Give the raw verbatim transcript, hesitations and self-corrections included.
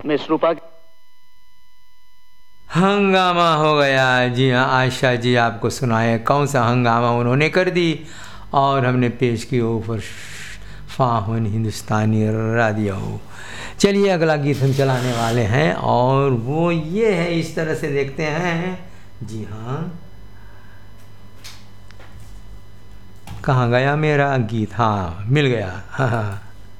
Miss रूपा हंगामा हो गया। जी हाँ, आयशा जी आपको सुनाए कौन सा हंगामा उन्होंने कर दी। और हमने पेश की ऊपर फाहुन हिंदुस्तानी रादियो। चलिए अगला गीत हम चलाने वाले हैं और वो ये है, इस तरह से देखते हैं। जी हाँ, कहाँ गया मेरा गीत? हाँ, मिल गया। हाँ हाँ,